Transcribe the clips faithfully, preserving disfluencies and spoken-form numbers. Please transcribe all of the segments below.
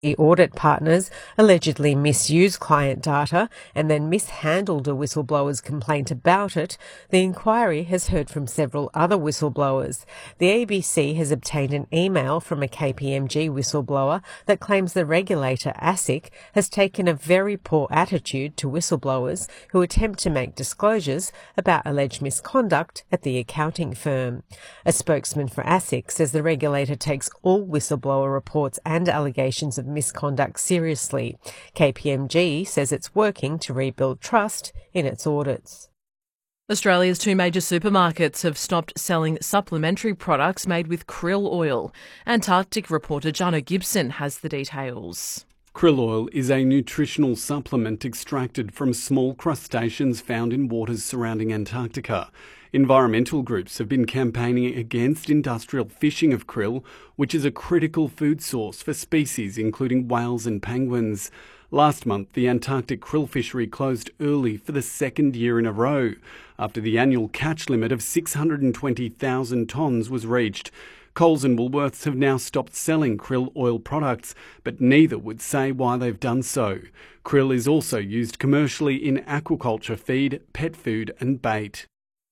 The audit partners allegedly misused client data and then mishandled a whistleblower's complaint about it. The inquiry has heard from several other whistleblowers. The A B C has obtained an email from a K P M G whistleblower that claims the regulator, ASIC, has taken a very poor attitude to whistleblowers who attempt to make disclosures about alleged misconduct at the accounting firm. A spokesman for ASIC says the regulator takes all whistleblower reports and allegations of misconduct seriously. K P M G says it's working to rebuild trust in its audits. Australia's two major supermarkets have stopped selling supplementary products made with krill oil. Antarctic reporter Jono Gibson has the details. Krill oil is a nutritional supplement extracted from small crustaceans found in waters surrounding Antarctica. Environmental groups have been campaigning against industrial fishing of krill, which is a critical food source for species including whales and penguins. Last month, the Antarctic krill fishery closed early for the second year in a row, after the annual catch limit of six hundred twenty thousand tonnes was reached. Coles and Woolworths have now stopped selling krill oil products, but neither would say why they've done so. Krill is also used commercially in aquaculture feed, pet food and bait.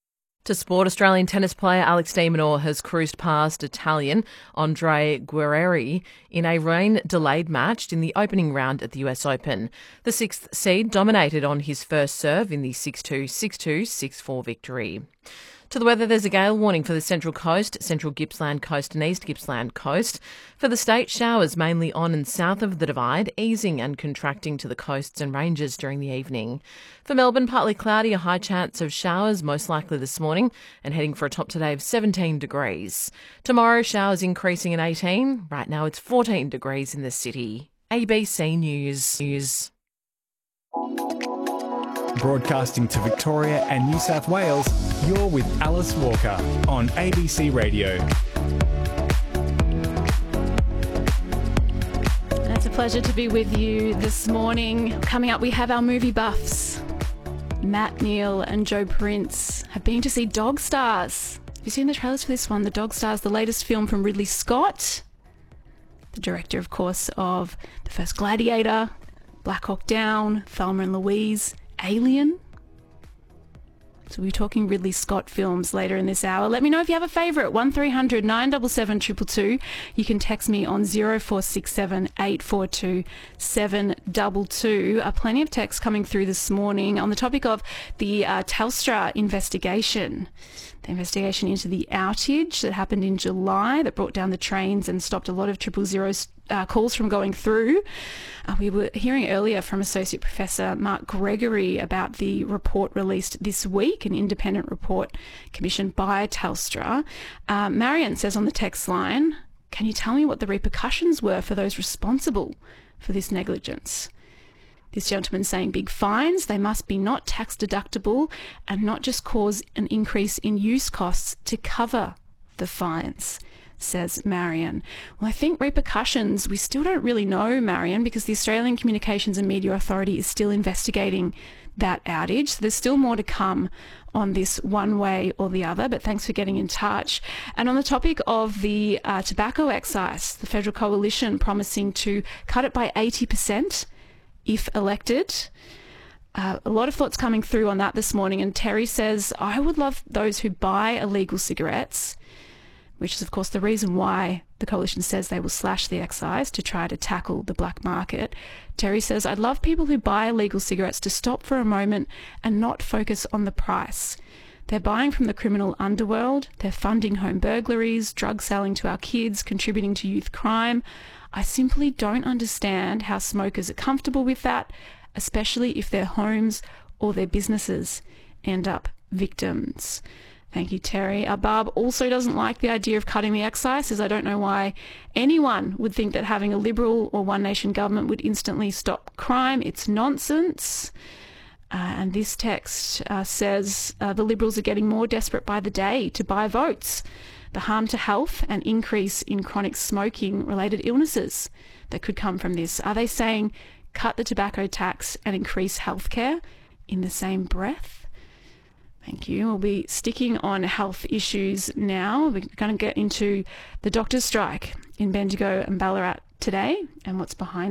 To sport, Australian tennis player Alex de Minaur has cruised past Italian Andre Guerrieri in a rain-delayed match in the opening round at the U S Open. The sixth seed dominated on his first serve in the six two, six two, six four victory. To the weather, there's a gale warning for the Central Coast, Central Gippsland Coast and East Gippsland Coast. For the state, showers mainly on and south of the Divide, easing and contracting to the coasts and ranges during the evening. For Melbourne, partly cloudy, a high chance of showers, most likely this morning, and heading for a top today of seventeen degrees. Tomorrow, showers increasing at eighteen. Right now, it's fourteen degrees in the city. A B C News. News. Broadcasting to Victoria and New South Wales, you're with Alice Walker on A B C Radio. It's a pleasure to be with you this morning. Coming up, we have our movie buffs. Matt Neal and Joe Prince have been to see Dog Stars. Have you seen the trailers for this one? The Dog Stars, the latest film from Ridley Scott, the director, of course, of the first Gladiator, Black Hawk Down, Thelma and Louise, Alien. So we're talking Ridley Scott films later in this hour. Let me know if you have a favourite. one three hundred nine seven seven two two two. You can text me on zero four six seven eight four two seven two two. Uh, plenty of texts coming through this morning on the topic of the uh, Telstra investigation. The investigation into the outage that happened in July that brought down the trains and stopped a lot of triple zero uh, calls from going through. Uh, we were hearing earlier from Associate Professor Mark Gregory about the report released this week, an independent report commissioned by Telstra. Uh, Marion says on the text line, can you tell me what the repercussions were for those responsible for this negligence? This gentleman saying big fines, they must be not tax deductible and not just cause an increase in use costs to cover the fines, says Marion. Well, I think repercussions, we still don't really know, Marion, because the Australian Communications and Media Authority is still investigating that outage. So there's still more to come on this one way or the other, but thanks for getting in touch. And on the topic of the uh, tobacco excise, the Federal Coalition promising to cut it by eighty percent if elected. Uh, a lot of thoughts coming through on that this morning, and Terry says, I would love those who buy illegal cigarettes, which is of course the reason why the coalition says they will slash the excise to try to tackle the black market. Terry says, I'd love people who buy illegal cigarettes to stop for a moment and not focus on the price. They're buying from the criminal underworld, they're funding home burglaries, drug selling to our kids, contributing to youth crime. I simply don't understand how smokers are comfortable with that, especially if their homes or their businesses end up victims. Thank you, Terry. Uh, Barb also doesn't like the idea of cutting the excise, says I don't know why anyone would think that having a Liberal or One Nation government would instantly stop crime. It's nonsense. Uh, and this text uh, says uh, the Liberals are getting more desperate by the day to buy votes. The harm to health and increase in chronic smoking-related illnesses that could come from this. Are they saying cut the tobacco tax and increase healthcare in the same breath? Thank you. We'll be sticking on health issues now. We're going to get into the doctor's strike in Bendigo and Ballarat today, and what's behind